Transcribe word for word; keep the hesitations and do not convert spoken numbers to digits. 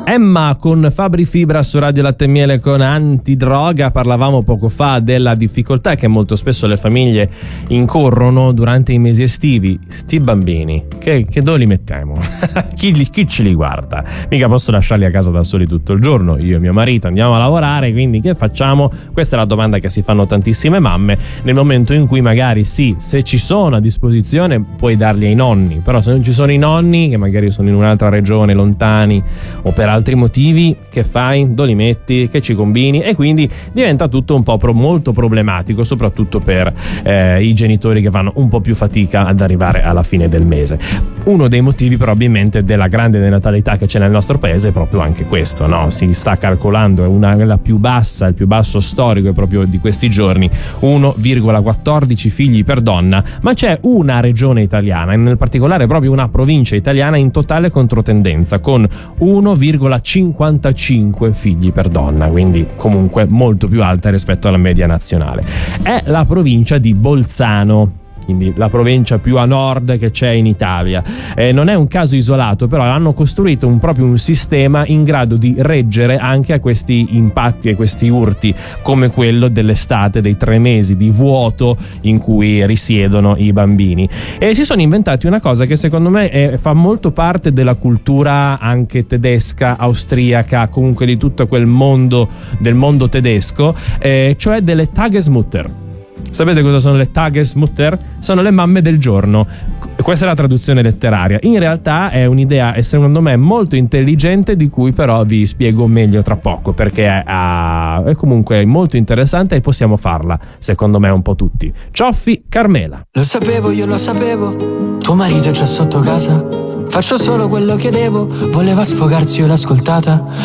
Emma con Fabri Fibra su Radio Latte e Miele con Antidroga. Parlavamo poco fa della difficoltà che molto spesso le famiglie incorrono durante i mesi estivi. Sti bambini, che, che dove li mettiamo? chi, chi ce li guarda? Mica posso lasciarli a casa da soli tutto il giorno. Io e mio marito andiamo a lavorare, quindi che facciamo? Questa è la domanda che si fanno tantissime mamme nel momento in cui magari sì, se ci sono a disposizione puoi darli ai nonni, però se non ci sono i nonni, che magari sono in un'altra regione, lontani o per altri motivi, che fai? Dove li metti? Che ci combini? E quindi diventa tutto un po' pro- molto problematico, soprattutto per eh, i genitori che fanno un po' più fatica ad arrivare alla fine del mese. Uno dei motivi probabilmente della grande denatalità che c'è nel nostro paese è proprio anche questo, no? Si sta calcolando, è una, la più bassa, il più basso storico è proprio di questi giorni, uno virgola quattordici figli per donna, ma c'è una regione italiana, e nel particolare proprio una provincia italiana in totale controtendenza, con uno virgola cinquantacinque figli per donna, quindi comunque molto più alta rispetto alla media nazionale. È la provincia di Bolzano, quindi la provincia più a nord che c'è in Italia. Eh, non è un caso isolato, però hanno costruito un, proprio un sistema in grado di reggere anche a questi impatti e questi urti, come quello dell'estate, dei tre mesi di vuoto in cui risiedono i bambini. E si sono inventati una cosa che secondo me è, fa molto parte della cultura anche tedesca, austriaca, comunque di tutto quel mondo del mondo tedesco, eh, cioè delle Tagesmutter. Sapete cosa sono le Tagesmutter? Sono le mamme del giorno. Questa è la traduzione letteraria. In realtà è un'idea, e secondo me molto intelligente, di cui però vi spiego meglio tra poco, perché è, uh, è comunque molto interessante e possiamo farla, secondo me, un po' tutti. Cioffi, Carmela. Lo sapevo, io lo sapevo, tuo marito è già sotto casa. Faccio solo quello che devo, voleva sfogarsi, io l'ho ascoltata.